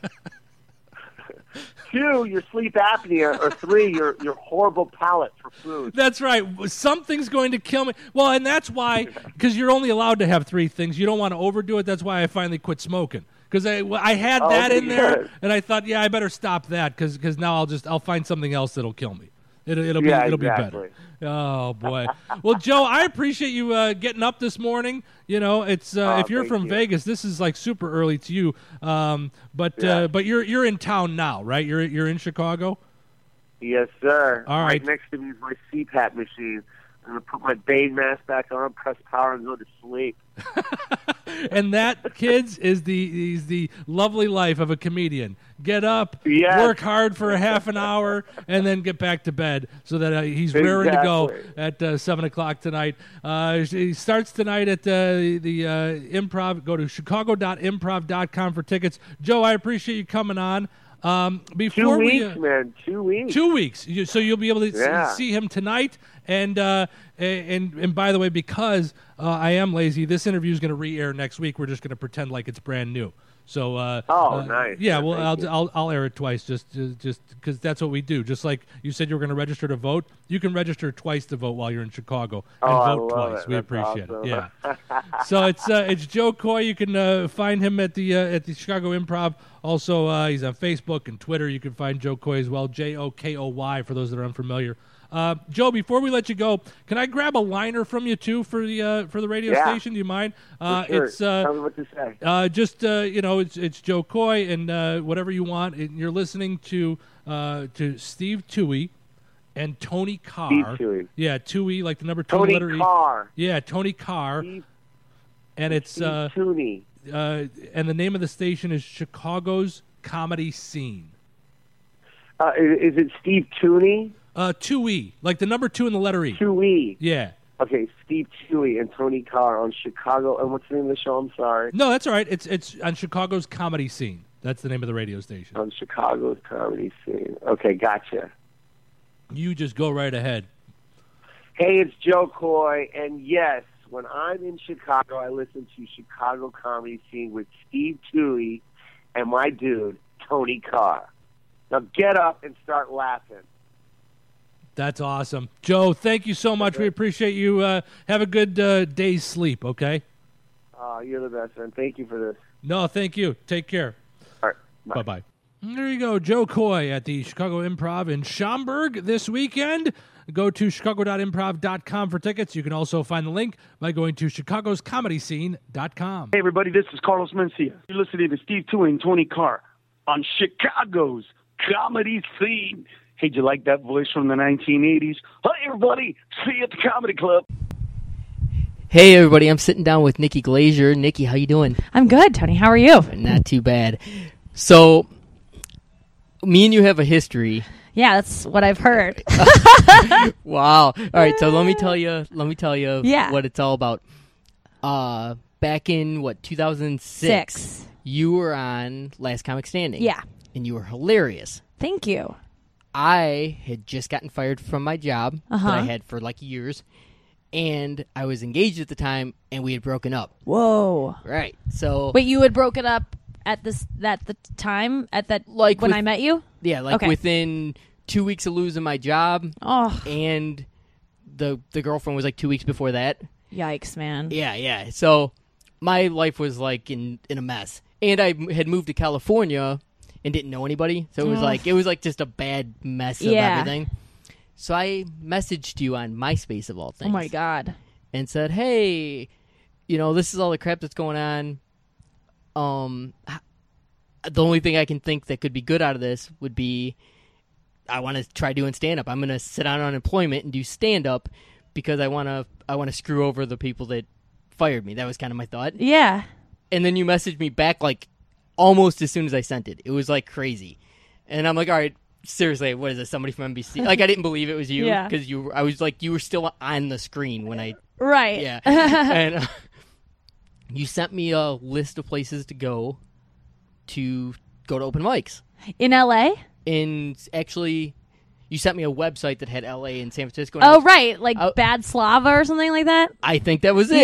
2, your sleep apnea, or 3, your horrible palate for food. That's right. Something's going to kill me. Well, and that's why, because you're only allowed to have 3 things. You don't want to overdo it. That's why I finally quit smoking. Because I had that in there, and I thought, I better stop that because now I'll find something else that'll kill me. It'll be better. Oh boy. Well, Joe, I appreciate you getting up this morning. It's if you're from Vegas, this is like super early to you. But you're in town now, right? You're in Chicago. Yes, sir. All right. Right next to me is my CPAP machine. I'm gonna put my Bane mask back on, press power, and go to sleep. And that, kids, is the lovely life of a comedian. Get up, work hard for a half an hour, and then get back to bed so that he's raring to go at 7 o'clock tonight. He starts tonight at the Improv. Go to chicago.improv.com for tickets. Joe, I appreciate you coming on. Before 2 weeks, man. 2 weeks. 2 weeks. So you'll be able to see him tonight. And by the way, because I am lazy, this interview is going to re-air next week. We're just going to pretend like it's brand new. So nice. Yeah, well, I'll air it twice just because that's what we do. Just like you said, you were going to register to vote. You can register twice to vote while you're in Chicago and vote twice. We appreciate it. Yeah. So it's Joe Coy. You can find him at the Chicago Improv. Also, he's on Facebook and Twitter. You can find Joe Coy as well. JOKOY for those that are unfamiliar. Joe, before we let you go, can I grab a liner from you too for the radio station? Do you mind? Sure. It's tell me what to say. It's Joe Coy and whatever you want. And you're listening to Steve Toohey and Tony Carr. Steve Toohey. Yeah, Toohey, like the number 2 Tony letter Carr. Yeah, Tony Carr. And it's Steve Tooney. And the name of the station is Chicago's Comedy Scene. Is it Steve Tooney? 2E, like the number 2 and the letter E. 2E. Yeah. Okay, Steve Toohey and Tony Carr on Chicago. And what's the name of the show? I'm sorry. No, that's all right. It's on Chicago's Comedy Scene. That's the name of the radio station. On Chicago's Comedy Scene. Okay, gotcha. You just go right ahead. Hey, it's Joe Coy, and yes, when I'm in Chicago, I listen to Chicago Comedy Scene with Steve Toohey and my dude, Tony Carr. Now get up and start laughing. That's awesome. Joe, thank you so much. We appreciate you. Have a good day's sleep, okay? You're the best, man. Thank you for this. No, thank you. Take care. All right. Bye-bye. There you go. Joe Coy at the Chicago Improv in Schaumburg this weekend. Go to chicago.improv.com for tickets. You can also find the link by going to chicagoscomedyscene.com. Hey, everybody. This is Carlos Mencia. You're listening to Steve Toohey and Tony Carr on Chicago's Comedy Scene. Hey, do you like that voice from the 1980s? Hi, everybody. See you at the Comedy Club. Hey, everybody. I'm sitting down with Nikki Glazier. Nikki, how you doing? I'm good, Tony. How are you? Not too bad. So, me and you have a history. Yeah, that's what I've heard. Wow. All right, so let me tell you what it's all about. Back in, 2006, you were on Last Comic Standing. Yeah. And you were hilarious. Thank you. I had just gotten fired from my job that I had for years, and I was engaged at the time, and we had broken up. Whoa. Right. So wait, you had broken up at the time when I met you? Yeah, within 2 weeks of losing my job. Oh. And the girlfriend was 2 weeks before that. Yikes, man. Yeah. So my life was in a mess, and I had moved to California and didn't know anybody, so it was just a bad mess of everything. So I messaged you on MySpace of all things. Oh my God! And said, "Hey, this is all the crap that's going on. The only thing I can think that could be good out of this would be I want to try doing stand-up. I'm going to sit on unemployment and do stand-up because I want to screw over the people that fired me." That was kind of my thought. Yeah. And then you messaged me back almost as soon as I sent it. It was crazy. And I'm like, all right, seriously, what is this? Somebody from NBC? Like, I didn't believe it was you Yeah. because I was like, you were still on the screen when I. Right. Yeah. And you sent me a list of places to go to open mics In LA? Actually, you sent me a website that had LA and San Francisco. Oh, right. Like Bad Slava or something like that? I think that was it.